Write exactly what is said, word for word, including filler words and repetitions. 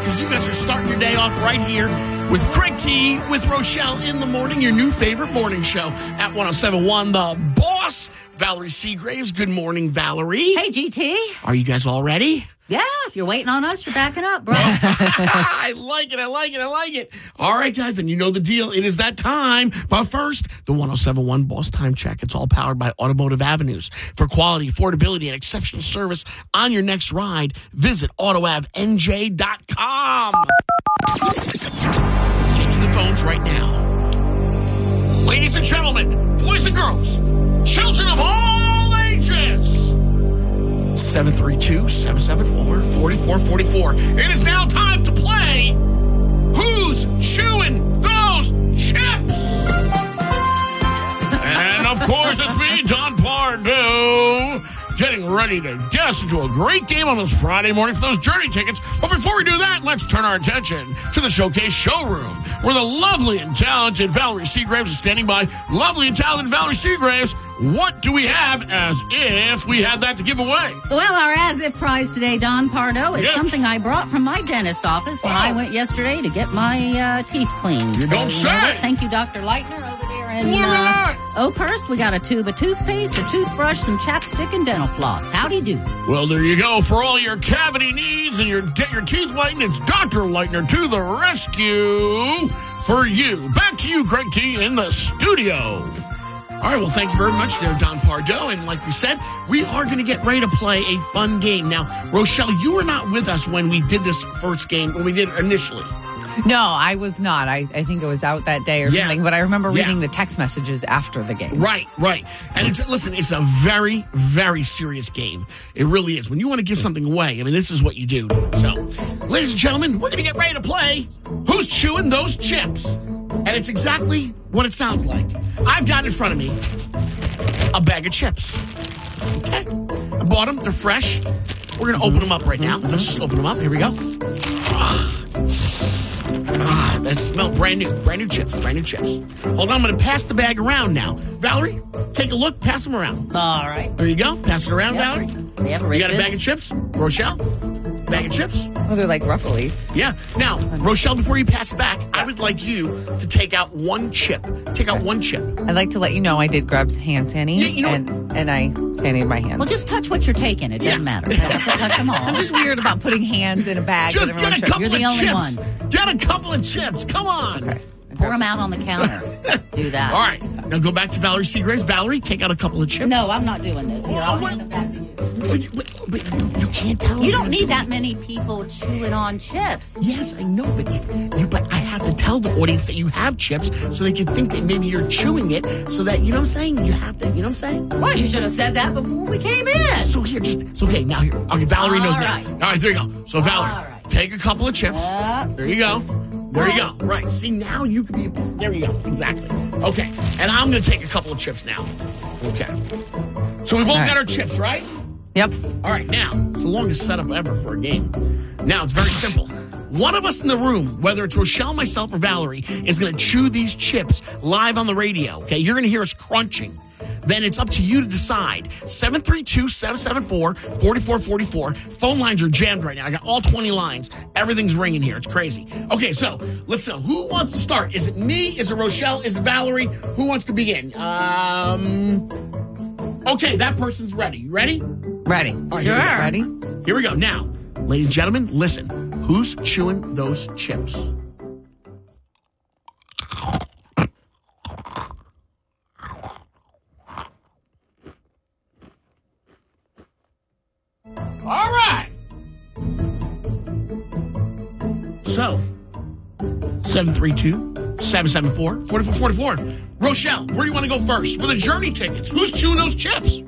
because you guys are starting your day off right here with Greg T with Rochelle in the morning, your new favorite morning show at one oh seven point one The Boss. Valerie Seagraves. Good morning, Valerie. Hey, G T. Are you guys all ready? Yeah, if you're waiting on us, you're backing up, bro. I like it, I like it, I like it. All right, guys, then you know the deal. It is that time. But first, the one oh seven point one Boss Time Check. It's all powered by Automotive Avenues. For quality, affordability, and exceptional service on your next ride, visit auto av n j dot com. Get to the phones right now. Ladies and gentlemen, boys and girls, children of all ages, seven three two, seven seven four, four four four four. It is now time to play Who's Chewing Those Chips? And of course, it's me, Don Pardo, getting ready to get us into a great game on this Friday morning for those Journey tickets. But before we do that, let's turn our attention to the Showcase Showroom, where the lovely and talented Valerie Seagraves is standing by. Lovely and talented Valerie Seagraves, what do we have as if we had that to give away? Well, our as-if prize today, Don Pardo, is Yes. something I brought from my dentist office when Wow. I went yesterday to get my uh, teeth cleaned. You don't know say. what? Thank you, Doctor Leitner, over there in Yeah. uh, Oakhurst. We got a tube of toothpaste, a toothbrush, some chapstick, and dental floss. Howdy do. Well, there you go. For all your cavity needs and your get your teeth whitened, it's Doctor Leitner to the rescue for you. Back to you, Greg T, in the studio. All right, well, thank you very much there, Don Pardo. And like we said, we are going to get ready to play a fun game. Now, Rochelle, you were not with us when we did this first game, when we did it initially. No, I was not. I, I think it was out that day or Yeah. something, but I remember Yeah. reading the text messages after the game. Right, right. And it's, listen, it's a very, very serious game. It really is. When you want to give something away, I mean, this is what you do. So, ladies and gentlemen, we're going to get ready to play Who's Chewing Those Chips? And it's exactly what it sounds like. I've got in front of me a bag of chips. Okay? I bought them. They're fresh. We're going to open them up right now. Let's just open them up. Here we go. Ah. Ah, that smell brand new. Brand new chips. Brand new chips. Hold on. I'm going to pass the bag around now. Valerie, take a look. Pass them around. All right. There you go. Pass it around, Yep. Valerie. Yep, You got a Riches. bag of chips? Rochelle? Bag of chips? Oh, they're like Ruffles. Yeah. Now, Rochelle, before you pass it back, I would like you to take out one chip. Take out one chip. I'd like to let you know I did grab hand sanitizer Yeah, you know and, and I sanitizer my hands. Well, just touch what you're taking. It doesn't Yeah. matter. You don't have to touch them all. I'm just weird about putting hands in a bag. Just that get a everyone couple You're the of only chips. one. Get a couple of chips. Come on. Okay. Pour them out on the counter. Do that. All right. Now go back to Valerie Seagraves. Valerie, take out a couple of chips. No, I'm not doing this. Here, I'll Oh, hand them back to you. But you, but, but you, you can't tell. You them. don't need that many people chewing on chips. Yes, I know, but if you, but I have to tell the audience that you have chips so they can think that maybe you're chewing it. So that you know what I'm saying. You have to. You know what I'm saying. Well, you should have said that before we came in. So here, just so okay. Now here, okay. Valerie knows All now. right. All right, there you go. So Valerie, All right. take a couple of chips. Yeah. There you go. There you go. Right. See, now you can be. There you go. Exactly. Okay. And I'm going to take a couple of chips now. Okay. So we've all, All right. got our chips, right? Yep. All right. Now it's the longest setup ever for a game. Now it's very simple. One of us in the room, whether it's Rochelle, myself, or Valerie, is going to chew these chips live on the radio. Okay. You're going to hear us crunching. Then it's up to you to decide. seven three two, seven seven four, four four four four. Phone lines are jammed right now. I got all twenty lines. Everything's ringing here. It's crazy. Okay, so let's know. Who wants to start? Is it me? Is it Rochelle? Is it Valerie? Who wants to begin? Um. Okay, that person's ready. You ready? Ready. All right, here we go. Ready? Here we go. Now, ladies and gentlemen, listen. Who's chewing those chips? All right. So, seven three two, seven seven four, four four four four. Rochelle, where do you want to go first? For the Journey tickets. Who's chewing those chips?